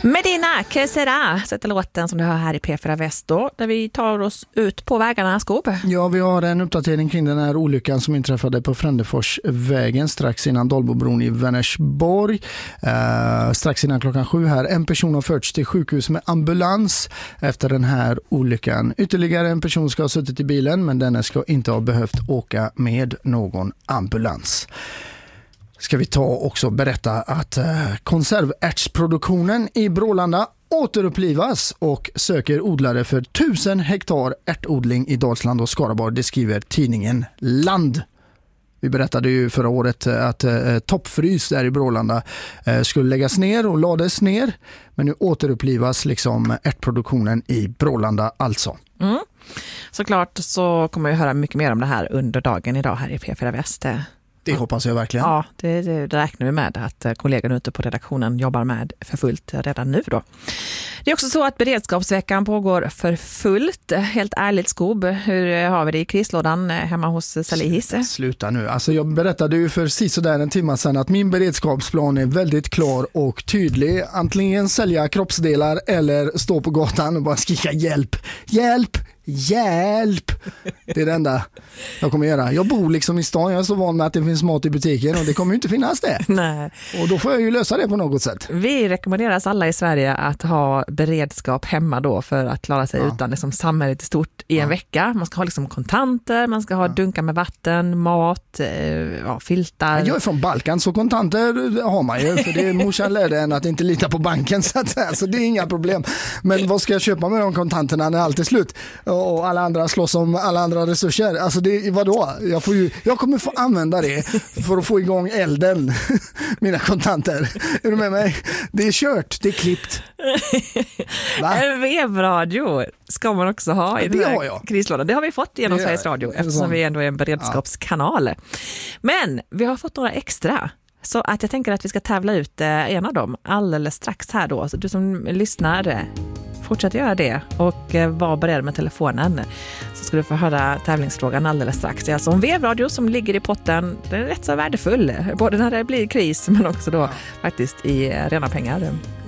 Medina que sera, sätter låten som du hör här i P4 Väst då, där vi tar oss ut på vägarna, Skåp. Ja, vi har en uppdatering kring den här olyckan som inträffade på Frändeforsvägen strax innan Dolbobron i Vänersborg. Strax innan 7:00 här. En person har förts till sjukhus med ambulans efter den här olyckan. Ytterligare en person ska ha suttit i bilen, men denna ska inte ha behövt åka med någon ambulans. Ska vi ta också berätta att konservärtsproduktionen i Brålanda återupplivas och söker odlare för 1000 hektar ärtodling i Dalsland och Skaraborg. Det skriver tidningen Land. Vi berättade ju förra året att Toppfrys där i Brålanda skulle läggas ner och lades ner. Men nu återupplivas liksom ärtproduktionen i Brålanda alltså. Mm. Såklart så kommer vi höra mycket mer om det här under dagen idag här i P4 Väst. Det hoppas jag verkligen. Ja, det räknar vi med att kollegorna ute på redaktionen jobbar med för fullt redan nu då. Det är också så att beredskapsveckan pågår för fullt. Helt ärligt, Skob, hur har vi det i krislådan hemma hos Salihis? Sluta nu. Alltså jag berättade ju för sådär en timme sedan att min beredskapsplan är väldigt klar och tydlig. Antingen sälja kroppsdelar eller stå på gatan och bara skrika hjälp. Hjälp! Hjälp! Det är det enda jag kommer göra. Jag bor liksom i stan, jag är så van med att det finns mat i butiken och det kommer ju inte finnas det. Nej. Och då får jag ju lösa det på något sätt. Vi rekommenderas alla i Sverige att ha beredskap hemma då för att klara sig utan liksom samhället i stort i en vecka. Man ska ha liksom kontanter, man ska ha dunkar med vatten, mat, filtar. Jag är från Balkan så kontanter har man ju, för det är morsan lärde en att inte lita på banken så att säga, så det är inga problem. Men vad ska jag köpa med de kontanterna när allt är slut? Och alla andra slåss om alla andra resurser. Alltså vadå? Jag kommer få använda det för att få igång elden. Mina kontanter. Är du med mig? Det är kört, det är klippt. En vevradio ska man också ha i den här krislådan. Det har vi fått genom Sveriges Radio eftersom vi ändå är en beredskapskanal. Men vi har fått några extra. Så att jag tänker att vi ska tävla ut en av dem alldeles strax här då. Så du som lyssnar, fortsätt göra det och var beredd med telefonen, så ska du få höra tävlingsfrågan alldeles strax. Det är alltså en vevradio som ligger i potten. Den är rätt så värdefull, både när det blir kris men också då faktiskt i rena pengar.